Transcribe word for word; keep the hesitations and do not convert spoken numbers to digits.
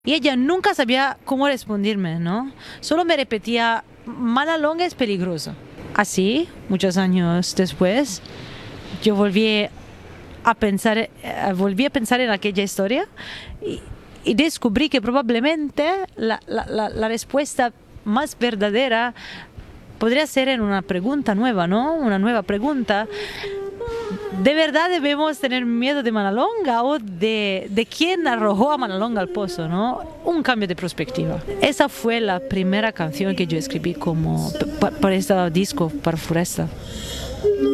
Y ella nunca sabía cómo responderme, ¿no? Solo me repetía, Manalonga es peligroso. Así, muchos años después, yo volví a pensar, eh, volví a pensar en aquella historia y, y descubrí que probablemente la, la, la, la respuesta más verdadera podría ser en una pregunta nueva, ¿no? Una nueva pregunta. ¿De verdad debemos tener miedo de Manalonga o de, de quién arrojó a Manalonga al pozo, ¿no? Un cambio de perspectiva. Esa fue la primera canción que yo escribí como para este disco, para Foresta.